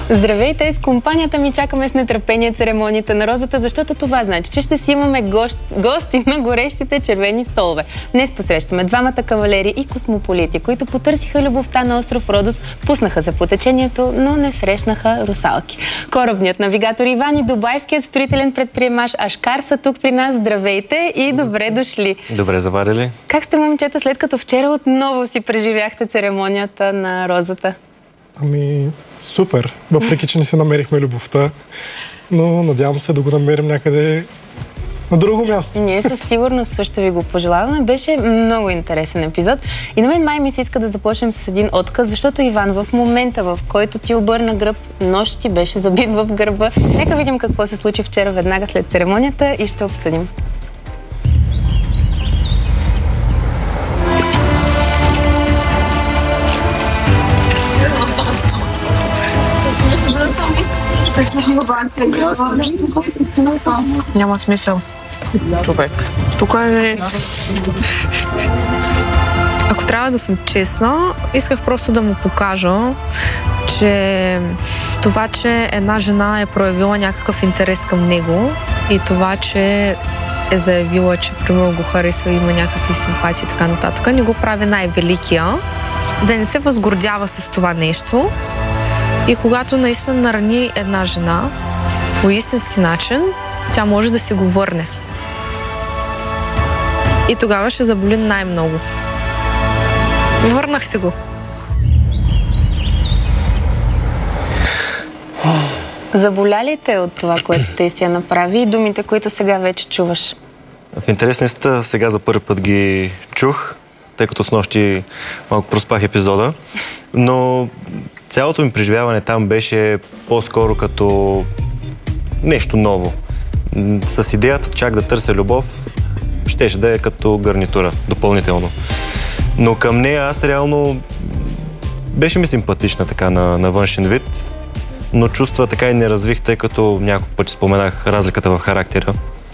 Здравейте! С компанията ми чакаме с нетърпение церемонията на розата, защото това значи, че ще си имаме гости на горещите червени столове. Днес посрещаме двамата кавалери и космополити, които потърсиха любовта на остров Родос, пуснаха се по течението, но не срещнаха русалки. Корабният навигатор Иван и дубайският строителен предприемач Ашкар са тук при нас. Здравейте и добре дошли! Добре заварили. Как сте, момчета, след като вчера отново си преживяхте церемонията на розата? Ами, супер. Въпреки, че не се намерихме любовта, но надявам се да го намерим някъде на друго място. Ние със сигурност също ви го пожелаваме. Беше много интересен епизод. И на мен май ми се иска да започнем с един отказ, защото Иван, в момента, в който ти обърна гръб, нож ти беше забит в гърба. Нека видим какво се случи вчера веднага след церемонията и ще обсъдим. Няма смисъл. Човек. Тук е... Ако трябва да съм честна, исках просто да му покажа, че това, че една жена е проявила някакъв интерес към него и това, че е заявила, че примерно го харесва и има някакви симпатии и така нататък, не го прави най-великия. Да не се възгордява с това нещо. И когато наистина нарани една жена по истински начин, тя може да си го върне. И тогава ще заболи най-много. Върнах си го. Заболя ли те от това, което те си я направи и думите, които сега вече чуваш? В интерес на истината, сега за първи път ги чух, тъй като снощи малко проспах епизода, но цялото ми преживяване там беше по-скоро като нещо ново. С идеята чак да търся любов, щеше да е като гарнитура, допълнително. Но към нея аз реално беше ми симпатична така на външен вид, но чувства така и не развих, тъй като няколко пъти споменах разликата в характера.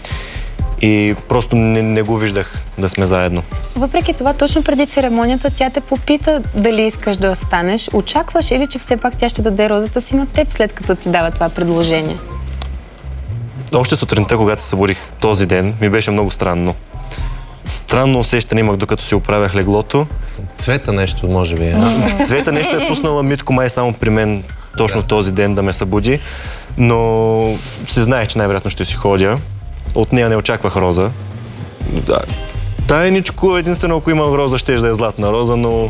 И просто не го виждах да сме заедно. Въпреки това, точно преди церемонията, тя те попита дали искаш да останеш. Очакваш или че все пак тя ще даде розата си на теб, след като ти дава това предложение? Още сутринта, когато се събудих този ден, ми беше много странно. Странно усещане имах, докато си оправях леглото. Цвета нещо, може би. Цвета нещо е пуснала Митко май само при мен точно в този ден да ме събуди, но си знаех, че най-вероятно ще си ходя. От нея не очаквах роза. Да. Тайничко, единствено, ако имам роза, ще да е златна роза, но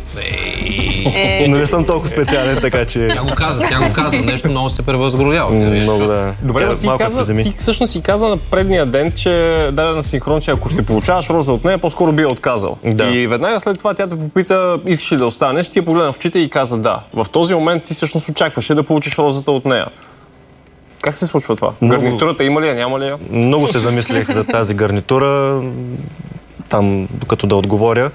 не съм толкова специален, така че... Тя го каза, нещо много се превъзгорява. Много да. Добре, ти всъщност си каза на предния ден, че даде на синхрон, че ако ще получаваш роза от нея, по-скоро би я отказал. Да. И веднага след това тя те попита, искаш ли да останеш, ти я погледна в очите и каза да. В този момент ти всъщност очакваше да получиш розата от нея. Как се случва това? Гарнитурата има ли я, няма ли я? Много се замислих за тази гарнитура, там докато да отговоря.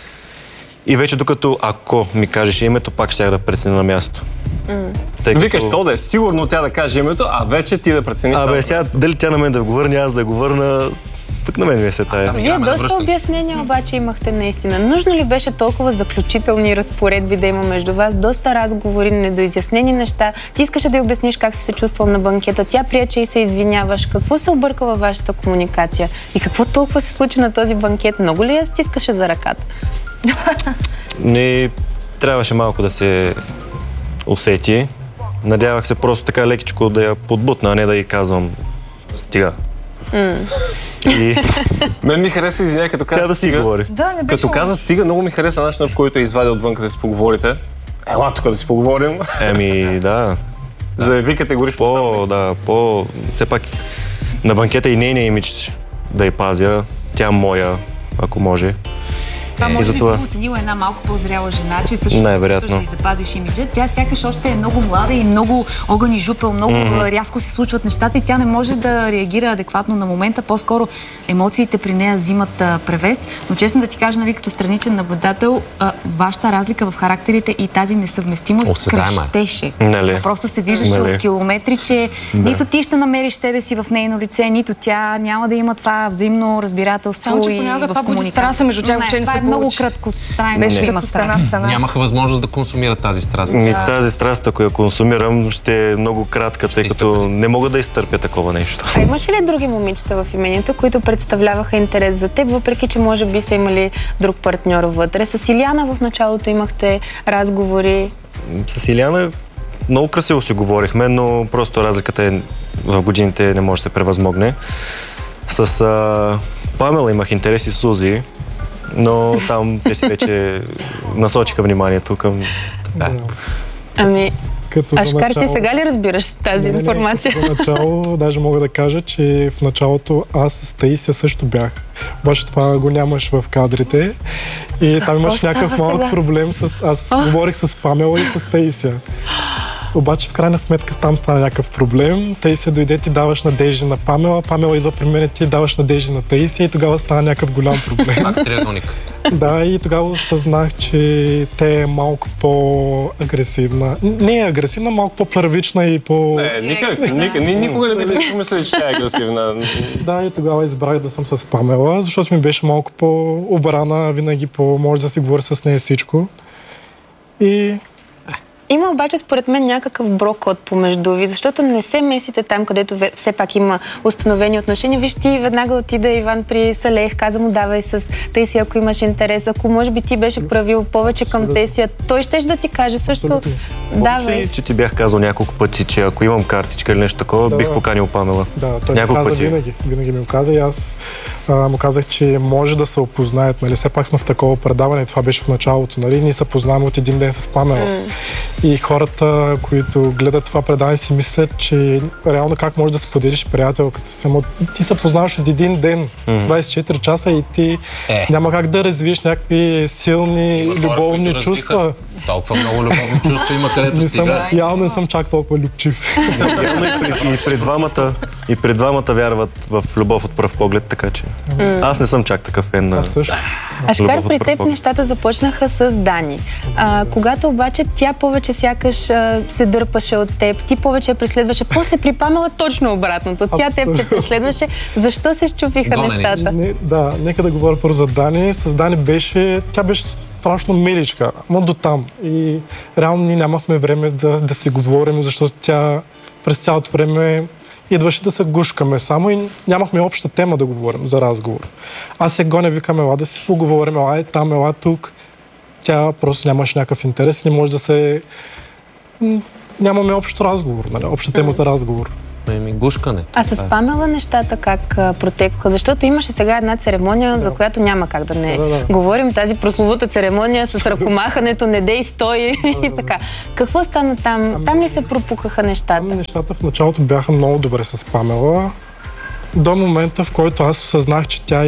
И вече докато, ако ми кажеш името, пак ще да преценя на място. Викаш, то да е сигурно тя да каже името, а вече ти да прецениш. Сега дали тя на мен да го върне, аз да го върна, пък на мен ми е се тая. Вие доста обяснения обаче имахте наистина. Нужно ли беше толкова заключителни разпоредби да има между вас? Доста разговори, недоизяснени неща. Ти искаше да й обясниш как си се чувствал на банкета. Тя прие, че и се извиняваш. Какво се обърка във вашата комуникация? И какво толкова се случи на този банкет? Много ли я стискаше за ръката? Не, трябваше малко да се усети. Надявах се просто така лекичко да я подбутна, а не да й казвам стига. И... Мен ми хареса, извиняй, като каза да стига. си говори. Като каза стига, много ми хареса начинът, по който е извадил отвън, да си поговорите. Ела тук да си поговорим. Да. Заяви категорично. Все пак на банкета и нейния имидж да я пазя. Тя моя, ако може. Това може би оценила една малко по-зряла жена, че също да й запазиш имиджа. Тя сякаш още е много млада и много огън и жупел, много рязко се случват нещата и тя не може да реагира адекватно на момента. По-скоро емоциите при нея взимат превес. Но честно да ти кажа, нали, като страничен наблюдател, вашата разлика в характерите и тази несъвместимост крещеше. Просто се виждаше от километри, че нито ти ще намериш себе си в нейно лице, нито тя няма да има това взаимно разбирателство и в комуникация. Между тях въобще не се много краткостранно ще има страст. Нямаха възможност да консумират тази страст. Тази страст, ако я консумирам, ще е много кратка, тъй като не мога да изтърпя такова нещо. А имаше ли други момичета в имението, които представляваха интерес за теб, въпреки че може би са имали друг партньор вътре? С Иляна в началото имахте разговори. С Иляна много красиво си говорихме, но просто разликата е в годините не може да се превъзмогне. С Памела имах интерес и Сузи, но там те си вече насочиха вниманието към... Ами, Ашкар, ти сега ли разбираш тази информация? В начало, даже мога да кажа, че в началото аз с Таисия също бях. Обаче това го нямаш в кадрите. И там имаш някакъв малък проблем аз говорих с Памела и с Таисия. Обаче в крайна сметка там стана някакъв проблем. Таисия дойде, ти даваш надежди на Памела, Памела идва при мен, ти даваш надежди на Таисия и тогава стана някакъв голям проблем. Триъгълник. Да, и тогава осъзнах, че те е малко по-агресивна. Не е агресивна, малко по-първична и по... Никога не би помислили, че тя е агресивна. Да, и тогава избрах да съм с Памела, защото ми беше малко по-обрана, винаги може да си говоря с нея всичко. И... Има обаче според мен някакъв брокод помежду ви, защото не се месите там, където все пак има установени отношения. Виж, ти веднага отида Иван при Салех, каза му давай с Таисия, ако имаш интерес. Ако може би ти беше проявил повече към Таисия, той щеш да ти каже също. Давай. Помниш ли, че ти бях казал няколко пъти, че ако имам картичка или нещо такова, бих поканил Памела? Да, той ми каза винаги ми го каза и аз му казах, че може да се опознаят. Нали? Все пак сме в такова предаване, това беше в началото. Нали? Ние се познаваме от един ден с Памела. И хората, които гледат това предаване, си мислят, че реално как можеш да споделиш приятелката си. Ти се познаваш от един ден, 24 часа и ти няма как да развиеш някакви силни любовни чувства. Толкова много любовни чувства има, където стига. Явно не съм чак толкова любчив. И при двамата вярват в любов от пръв поглед, така че аз не съм чак такъв фен на... Ашкар, при теб нещата започнаха с Дани. Когато обаче тя повече сякаш се дърпаше от теб, ти повече я преследваше, после при Памела точно обратното. Тя теб те преследваше. Защо се счупиха нещата? Нека да говоря първо за Дани. С Дани тя беше страшно миличка, но до там. И реално ние нямахме време да си говорим, защото тя през цялото време идваше да се гушкаме само и нямахме обща тема да говорим за разговор. Аз се гоня, викам, ела да си поговорим, ела там, ела тук. Тя просто нямаше някакъв интерес и не може да се... Нямаме общ разговор, нали? Обща тема за разговор. Гушкане. А с Памела нещата как протекоха? Защото имаше сега една церемония, за която няма как да не говорим. Тази прословута церемония с ръкомахането, не дей, стой и така. Какво стана там? Там ли се пропукаха нещата? Там нещата в началото бяха много добре с Памела. До момента, в който аз осъзнах, че тя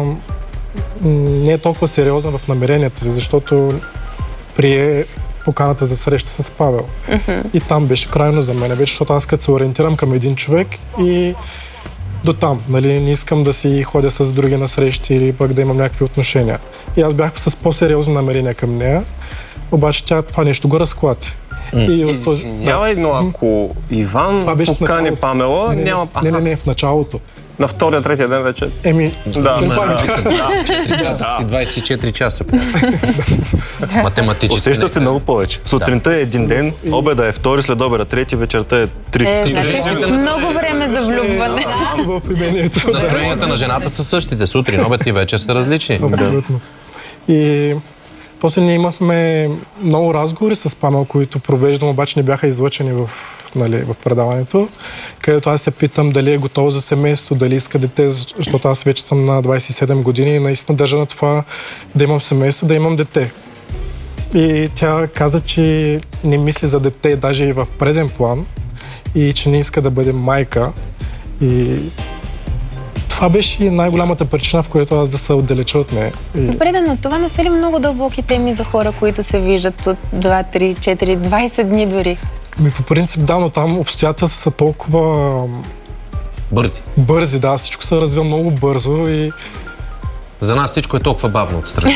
не е толкова сериозна в намеренията си, защото прие поканата за среща с Павел. И там беше крайно за мен, защото аз като се ориентирам към един човек и до там, нали, не искам да си ходя с други на срещи или пък да имам някакви отношения. И аз бях с по-сериозни намерения към нея, обаче тя това нещо го разклати. Извинявай, но ако Иван покани Памела, няма... Не, в началото. На втория, третия ден вече. Да. 4 часа си 24 часа. Математически. Усещат се много повече. Сутринта е един ден, обеда е втори, след обеда трети, вечерта е 3. Много време за влюбване. Настроенията на жената са същите. Сутрин, обед и вечер са различни. Абсолютно. И после ние имахме много разговори с Памел, които провеждам, обаче не бяха излъчени в предаването, където аз се питам дали е готов за семейство, дали иска дете, защото аз вече съм на 27 години и наистина държа на това да имам семейство, да имам дете. И тя каза, че не мисли за дете даже и в преден план и че не иска да бъде майка. И това беше най-голямата причина, в която аз да се отдалеча от нея. Добре, но това не са ли много дълбоки теми за хора, които се виждат от 2, 3, 4, 20 дни дори? По принцип да, но там обстоятелства са толкова... Бързи, да. Всичко се развива много бързо и... За нас всичко е толкова бавно отстрани.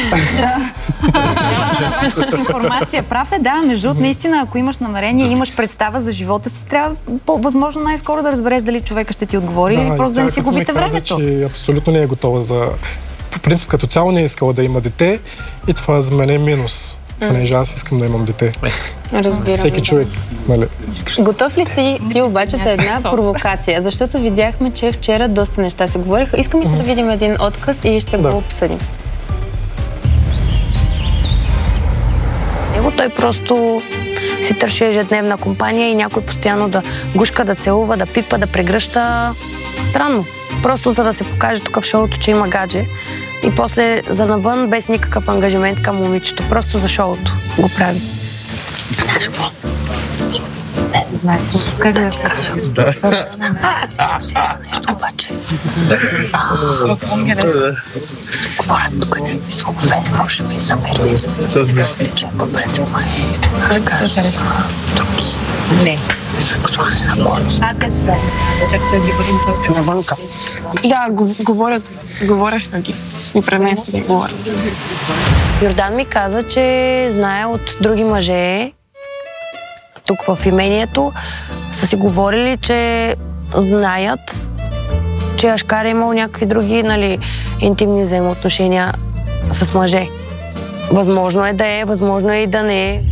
С информация прав е, да. Между другото, наистина, ако имаш намерение и имаш представа за живота си, трябва възможно най-скоро да разбереш дали човека ще ти отговори или просто да не си губите времето. Че абсолютно не е готова за по принцип като цяло не е искала да има дете и това за мен е минус. Понеже аз искам да имам дете. Разбирам. Всеки човек, нали? Готов ли си ти обаче за една провокация? Защото видяхме, че вчера доста неща се говориха. Искаме се да видим един отказ и ще го обсъдим. Той просто си търши ежедневна компания и някой постоянно да гушка, да целува, да пипа, да прегръща. Странно. Просто за да се покаже тук в шоуто, че има гадже. И после за навън, без никакъв ангажимент към момичето. Просто за шоуто го прави. Знаеш какво? Не знае. Как да кажа? Знам, нещо обаче. Говорят тук някакви слухове, може би за мен. Че по-предвай. Как кажа? Други. Не. Сексуална наклонност. Навънка. Да, говорех на ги. И пред мен си не говоря. Йордан ми каза, че знае от други мъже тук в имението, са си говорили, че знаят, че Ашкар е имал някакви други, нали, интимни взаимоотношения с мъже. Възможно е да е, възможно е и да не е.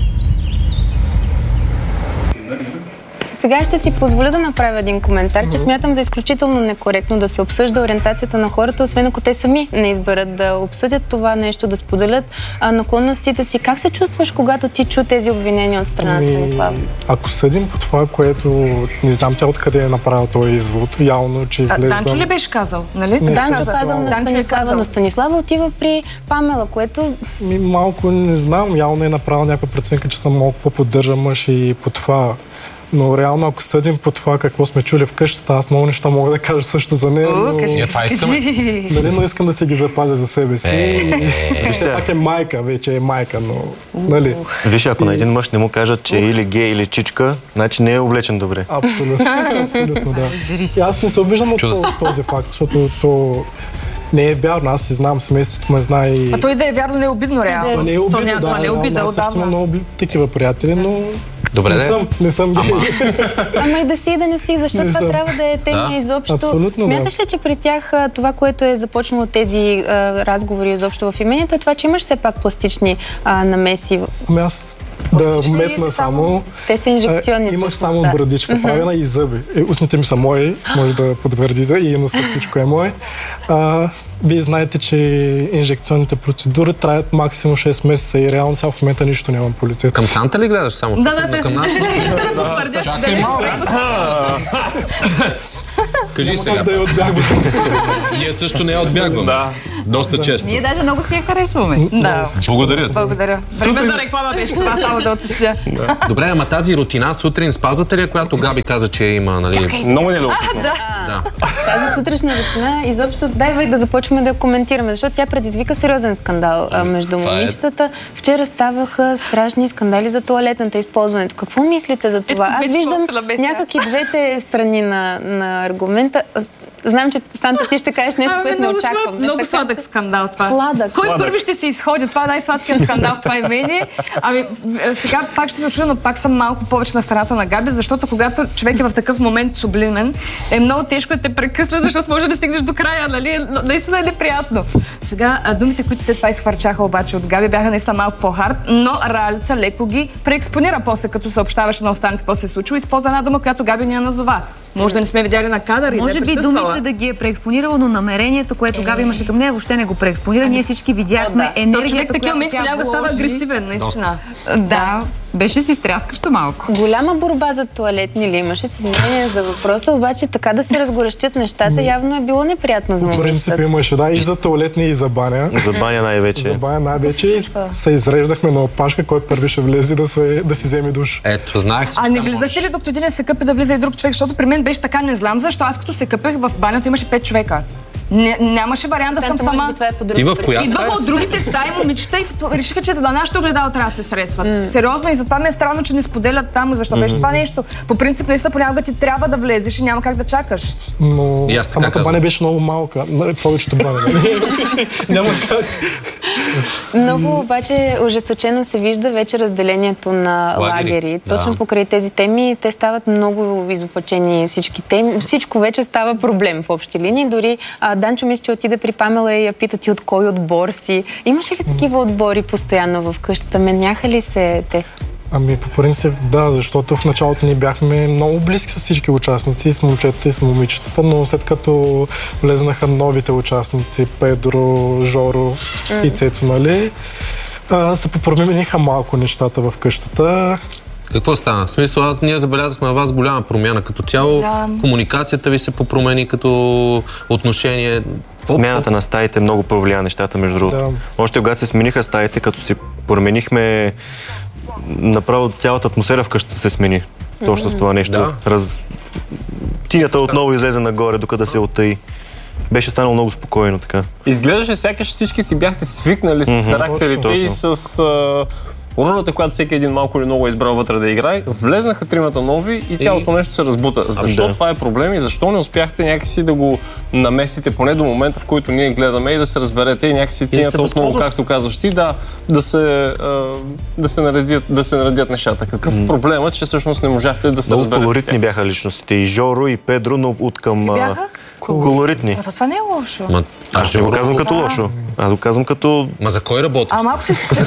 Сега ще си позволя да направя един коментар, че смятам за изключително некоректно да се обсъжда ориентацията на хората, освен ако те сами не изберат да обсъдят това нещо, да споделят наклонностите си. Как се чувстваш, когато ти чу тези обвинения от страна на Станислава? Ако съдим по това, което не знам тя откъде е направил този извод, явно, че изглежда... Данчо ли беше казал, нали? Данчо казал на Станислава, но Станислава отива при Памела, което... Малко не знам, явно е направил някаква преценка, че съм малко по-поддържа мъж и по това. Но реално, ако съдим по това какво сме чули в къщата, аз много неща мога да кажа също за нея, но... Това искаме. Нали, но искам да си ги запазя за себе си. Все пак е майка, вече е майка, но... Нали? Виж, ако на един мъж не му кажат, че е или гей, или чичка, значи не е облечен добре. Абсолютно, абсолютно, да. И аз не се обиждам от този факт, защото то... Не е вярно, аз си знам, семейството ме знае и... А той да е вярно не е обидно, реално. Не е обидно, това не е обида отдавна. Аз също имам много такива приятели, но... Добре, не съм гей. Ама и да си и да не си, защото това трябва да е тема изобщо. Абсолютно, смяташ ли, че при тях това, което е започнало тези разговори изобщо в имението, е това, че имаш все пак пластични намеси? Ами аз да вметна само... Те са инжекционни. Имах само брадичка правена и зъби. Устните ми са мои, може да потвърдите, и носа всичко е мое. Вие знаете, че инжекционните процедури траят максимум 6 месеца и реално сега в момента нищо нямам по лицето. Към Санта ли гледаш само? Да. Към нас? Чакай малко. Кажи сега. Да я отбягвам. Ние също не я отбягваме. Да. Доста често. Ние даже много си я харесваме. Да. Благодаря. Благодаря. Време за реклама беше това, само да отисля. Добре, ама тази рутина сутрин спазвате ли, която Габи каза, че има, нали? Много неловко. Да. Тази сутрешна рутина, изобщо дай да започваме да я коментираме, защото тя предизвика сериозен скандал между момичетата. Вчера ставаха страшни скандали за тоалетната използването. Какво мислите за това? Аз виждам някак и двете страни на аргумента. Знам, че Санта ти ще кажеш нещо, което не очаквам. Много сладък скандал това. Сладък. Кой първи ще се изходи? Това е най-сладкият скандал в това имение. Ами, сега пак ще се чуя, но пак съм малко повече на страната на Габи, защото когато човек е в такъв момент сублимен, е много тежко да те прекъсне, защото може да стигнеш до края, нали? Наистина е неприятно. Сега, думите, които след това изхвърчаха обаче от Габи, бяха наистина малко по-хард, но Ралица леко ги преекспонира после, като съобщаваше на останалите какво се е случило, използва една дума, която Габи ни я назова. Може да не сме видяли на кадър и може би думите да ги е преекспонирало, но намерението, което Габи имаше към нея, въобще не го преекспонира. Ние всички видяхме енергията, която тя да става агресивен, наистина. Да, беше си стряскащо малко. Голяма борба за тоалетни ли имаше с изменение за въпроса, обаче така да се разгорещят нещата, явно е било неприятно за момичетата. В принцип имаше, да, и за тоалетни, и за баня. За баня най-вече. За баня най-вече се изреждахме на опашка, който първи ще влезе да си вземе душ. Ето, знаех си. А не влизахте ли, докато един се къпе да влиза и друг човек, защото при мен беше така, не знам защо, аз като се къпех в банята имаше 5 човека. Нямаше вариант да съм сама. Ти в коя идваха от другите стаи момичета и решиха, че на нашето огледало трябва да се сресват. Сериозно, и затова ми е странно, че не споделят там, защо беше това нещо. По принцип, наистина понякога ти трябва да влезеш и няма как да чакаш. Но самата баня беше много малка. Повечето баня. Няма как. Много обаче ожесточено се вижда вече разделението на лагери. Точно покрай тези теми те стават много изопачени всички теми. Всичко вече става проблем в общи линии. Дори Данчо мисля, че отиде при Памела и я пита ти от кой отбор си. Имаше ли такива отбори постоянно в къщата? Меняха ли се те? Ами по принцип да, защото в началото ние бяхме много близки с всички участници, с момчетата и с момичетата, но след като влезнаха новите участници, Педро, Жоро и Цецо, нали, се попромениха малко нещата в къщата. Какво стана? В смисъл, ние забелязахме на вас голяма промяна като цяло. Комуникацията ви се попромени като отношение. Смяната на стаите много повлия нещата, между другото. Още когато се смениха стаите, като си променихме, направо цялата атмосфера в къщата се смени. Точно с това нещо. Тинята отново излезе нагоре, докато се оттаи. Беше станало много спокойно така. Изглеждаше сякаш всички си бяхте свикнали с характерите и с ролята, която всеки един малко или много е избрал вътре да играе. Влезнаха тримата нови и цялото нещо се разбута. Защо това е проблем и защо не успяхте някакси да го наместите поне до момента, в който ние гледаме и да се разберете и някакси тинята отново, както казваш ти, да се наредят нещата. Какъв е проблемът, че всъщност не можахте да се разберете? Много колоритни бяха личностите. И Жоро, и Педро, но от към колоритни. Това не е лошо. Аз не го казвам като лошо. Аз го казвам като... Ма за кой работиш? Малко си в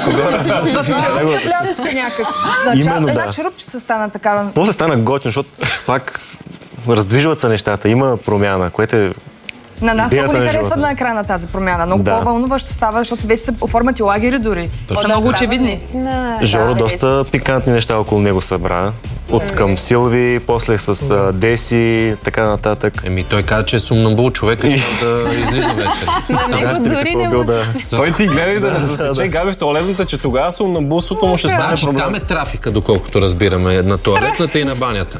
лятото някак. Една черупчица стана такава. После стана готин, защото пак раздвижват се нещата. Има промяна, което е... На нас много ни харесва на екрана тази промяна. Много по-вълнуващо става, защото вече се оформят и лагери дори. Са много очевидни. Жоро доста пикантни неща около него събра. От към Силви, после с Деси, така нататък. Той каза, че е сумнамбул човек и да излиза вечер. На него дори не може. Той ти гледа да не засече Габи в тоалетната, че тогава сумнамбулството му ще стане проблем. Там е трафика, доколкото разбираме, на тоалетната и на банята.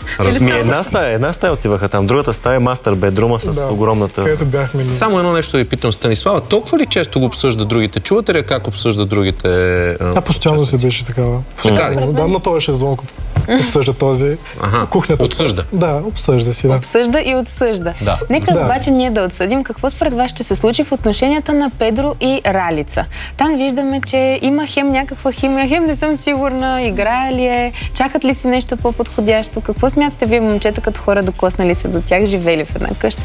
Една стая отиваха там, другата стая е мастер бедрума с огромната... Където бяхме ние. Само едно нещо да ви питам, Станислава, толкова ли често го обсъжда другите? Чувате ли как обсъжда другите? Тя постоянно се беше такава. Да, на този шезлонг обсъжда този. Кухнята. Отсъжда. Да, обсъжда си, да. Обсъжда и отсъжда. Нека обаче ние да отсъдим какво според вас ще се случи в отношенията на Педро и Ралица. Там виждаме, че има хем някаква химия, хем не съм сигурна, играе ли е, чакат ли си нещо по-подходящо. Какво смятате вие, момчета, като хора, докоснали се до тях, живели в една къща?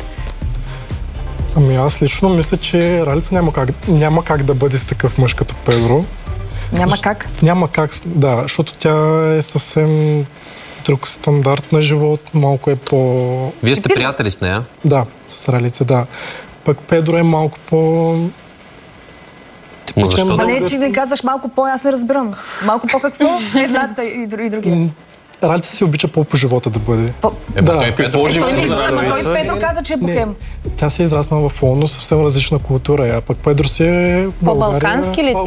Ами аз лично мисля, че Ралица няма как да бъде с такъв мъж като Педро. Няма как? Няма как, да, защото тя е съвсем друг стандарт на живот, малко е по... Вие сте приятели с нея? Да, с Ралица, да. Пък Педро е малко по... Защо? Не, ти ми казваш малко по, аз не разбирам. Малко по какво? Едната и другия. Ралица си обича по живота да бъде. Той Педро каза, че е бухем. Тя се е израснала в Лондон, съвсем различна култура, а пък Педро си е по-балкански ли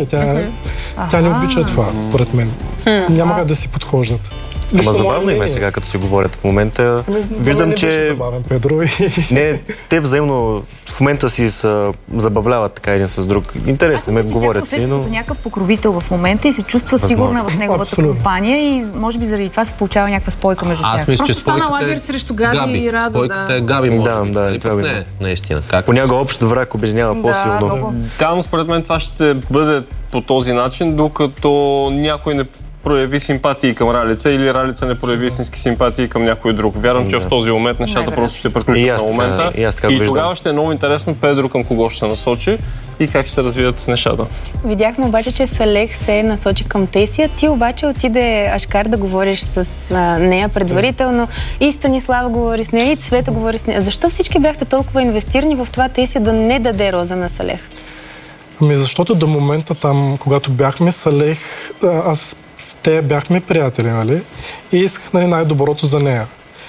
тя не обича това, според мен. Няма как да си подхождат. Ама забавно им е сега, като си говорят в момента. Виждам, че... Забавен, Педро. Не, те взаимно в момента си се забавляват така един с друг. Интересно ме говорят си, но... някакъв покровител в момента и се чувства сигурна в неговата компания и може би заради това се получава някаква спойка между тях. Аз мисля, че стана лагер срещу Габи и Радо. Спойката е Габи, може да, това не, наистина. Понякога общ враг обединява по-силно. Да, но според мен това ще бъде по този начин, докато някой не прояви симпатии към Ралица или Ралица не прояви истински симпатии към някой друг. Вярвам, че в този момент нещата просто ще приключат на момента. И тогава ще е много интересно Педро към кого ще се насочи и как ще се развият нещата. Видяхме обаче, че Салех се насочи към Тесия. Ти обаче отиде Ашкар да говориш с нея предварително. И Станислава говори с нея, и Цвета говори с нея. Защо всички бяхте толкова инвестирани в това Тесия да не даде роза на Салех? Ами защото до момента там, когато бяхме Салех, аз с те бяхме приятели, нали? И исках най-доброто за нея.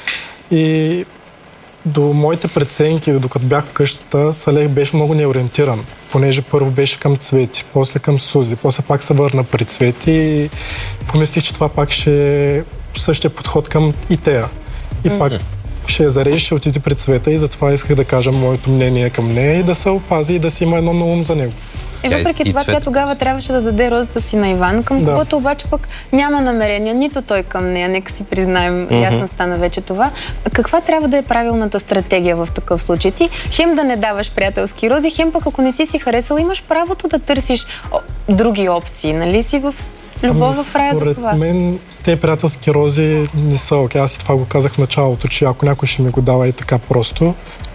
И до моите преценки, докато бях в къщата, Салех беше много неориентиран, понеже първо беше към Цвети, после към Сузи, после пак се върна при Цвети и помислих, че това пак ще е същия подход към и тея. И пак ще я зарежи, ще отиде при Цвета и затова исках да кажа моето мнение към нея и да се опази и да си има едно на ум за него. Въпреки това, тя тогава трябваше да даде розата си на Иван, към когото обаче пък няма намерение, нито той към нея, нека си признаем, ясно стана вече това. Каква трябва да е правилната стратегия в такъв случай? Ти хем да не даваш приятелски рози, хем пък ако не си харесала, имаш правото да търсиш други опции, нали си в любов в рая за това? Според мен те приятелски рози не са окей. Аз и това го казах в началото, че ако някой ще ми го дава и така просто,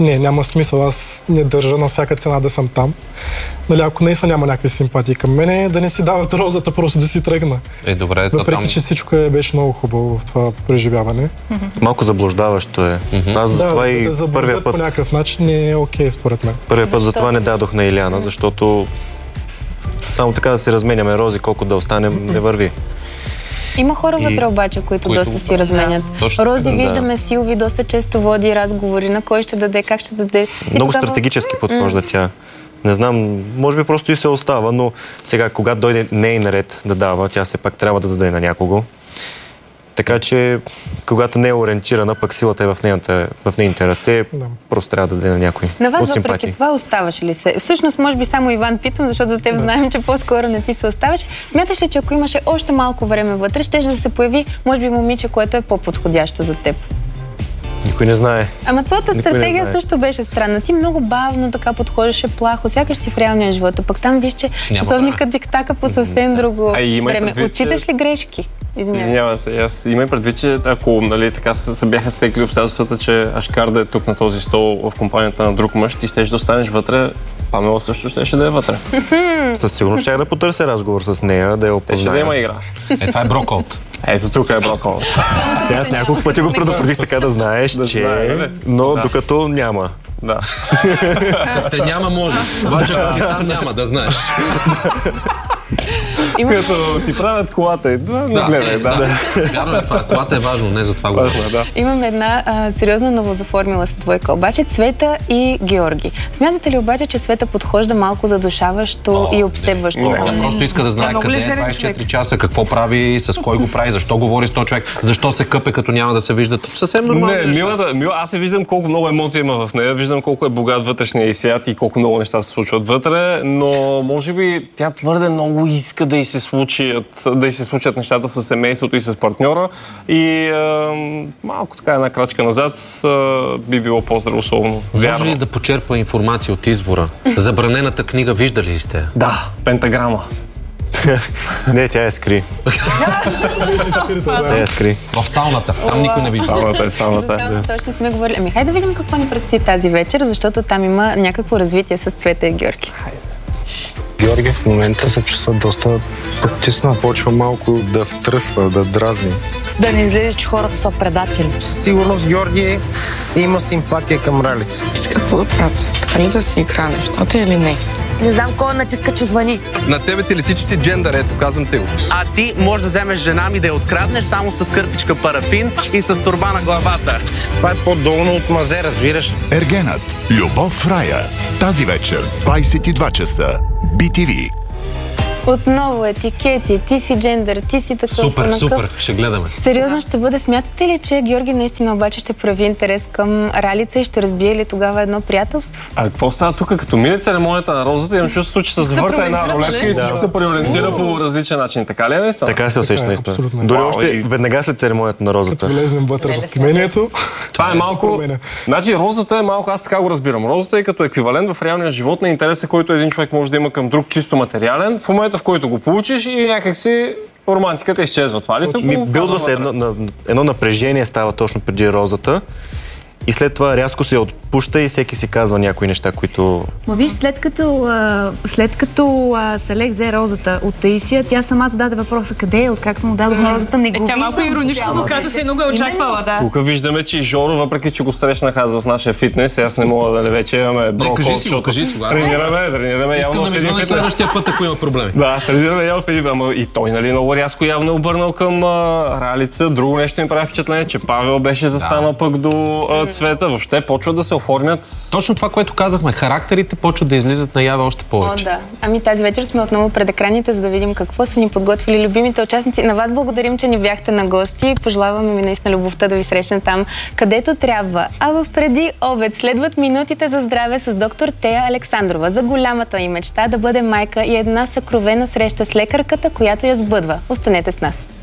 Не, няма смисъл. Аз не държа на всяка цена да съм там. Нали, ако наистина няма някакви симпатии към мене, да не си дават розата, просто да си тръгна. Добре, въпреки, че всичко беше много хубаво в това преживяване. Малко заблуждаващо е. Аз за това и първия път... по някакъв начин не е окей, според мен. Първия път за това не дадох на Иляна, защото само така да се разменяме рози, колко да останем, не върви. Има хора вътре обаче, които доста си разменят. Рози, виждаме, Силви доста често води разговори на кой ще даде, как ще даде. Много стратегически подхожда тя. Не знам, може би просто и се остава, но сега, когато дойде нейн ред да дава, тя все пак трябва да даде на някого. Така че, когато не е ориентирана, пък силата е в нейните ръце, просто трябва да даде на някой. На вас въпреки това оставаш ли се? Всъщност, може би само Иван питам, защото за теб знаем, че по-скоро не ти се оставаш. Смяташ ли, че ако имаше още малко време вътре, ще да се появи, може би, момиче, което е по-подходящо за теб? Никой не знае. Ама твоята стратегия също беше странна. Ти много бавно така подхождаше плахо, сякаш си в реалния живот. Пък там виж, че часовникът диктака по съвсем друго време. Отчиташ ли грешки? Извинявам се. Аз имам предвид, че ако така се бяха стекли обстоятелствата, че Ашкарда е тук на този стол в компанията на друг мъж, ти щеш да останеш вътре, Памела също щеше да е вътре. Със сигурност ще да потърся разговор с нея, да я опозная. Ще да има игра. Това е броколт. Ето тук е броколт. Аз няколко пъти го предупредих така да знаеш, че... Но докато няма. Да. Те няма може. Обаче ако си там няма, да знаеш. Като ти правят колата, не гледай, Вярно е това. Колата е важно, не за това важно, да. Имаме една сериозна новозаформила се двойка, обаче Цвета и Георги. Смятате ли обаче, че Цвета подхожда малко задушаващо и обсебващо? Тя просто иска да знае къде е 24 часа, какво прави, с кой го прави, защо говори с този човек, защо се къпе, като няма да се виждат. Съвсем нормално. Мила, аз се виждам колко много емоции има в нея, виждам колко е богат вътрешния и свят и колко много неща се случват вътре, но може би тя твърде много иска да й се случат нещата с семейството и с партньора и малко така една крачка назад би било по-здравословно. Може ли да почерпа информация от извора? Забранената книга виждали ли сте? Да, Пентаграма. Не, тя е скри. Тя е скри. В сауната. Там никой не вижда. Сауната. Точно сме говорили. Ами хайде да видим какво ни предстои тази вечер, защото там има някакво развитие с Цвета и Георги. Георги в момента се чувства доста потиснат. Почва малко да втръсва, да дразни. Да не излезе, че хората са предатели. Със сигурност Георги има симпатия към Ралица. Какво да правят? Храни да си игра нещата или не? Не знам кой натиска, че звъни. На тебе ти лети, че си джендър, ето казвам те го. А ти можеш да вземеш жена ми да я откраднеш само с кърпичка парафин и с торба на главата. Това е по-долно от мазе, разбираш? Ергенът. Любов в рая. Тази вечер, 22 часа. BTV. Отново етикети, ти си джендър, ти си такъв. Супер, ще гледаме. Сериозно ще бъде. Смятате ли, че Георги наистина обаче ще прояви интерес към Ралица и ще разбие ли тогава едно приятелство? А какво става тук? Като мине церемонията на розата, имам чувство, че се завърта една рулетка и всичко се преориентира по различен начин. Така ли е наистина? Така се усеща наистина. Дори още веднага след церемонията на розата. Като влезнем вътре в кимението. Това е малко... Значи розата е малко, аз така го разбирам. Розата е като еквивалент в реалния живот на интереса, който един човек може да има към друг чисто материален. В момента, в който го получиш и някакси романтиката изчезва. Това ли се? Билдва се едно напрежение става точно преди розата и след това рязко се отпуща и всеки си казва някои неща, които... Но виж, след като Салех взе розата от Таисия, тя сама зададе въпроса къде е, откакто му дадох розата, не го виждам. Тя малко иронично го каза, се много очаквала, да. Тук виждаме, че и Жоро, въпреки че го срещнах аз в нашия фитнес, аз не мога да вече имаме брокол, защото тренираме явно в един фитнес. Следващия път, ако има проблеми. Да, тренираме явно в един, ама и той, нали, много рязко явно обърнал към Ралица. Друго нещо ми прави впечатление, че Павел беше застанал пък до Цвета. Въобще почват да се оформят. Точно това, което казахме, характерите почват да излизат наяве още повече. О, да. Ами тази вечер сме отново пред екраните, за да видим какво са ни подготвили любимите участници. На вас благодарим, че ни бяхте на гости. Пожелаваме ми наистина любовта да ви срещне там, където трябва. А в преди обед следват минутите за здраве с доктор Тея Александрова за голямата й мечта да бъде майка и една съкровена среща с лекарката, която я сбъдва. Останете с нас.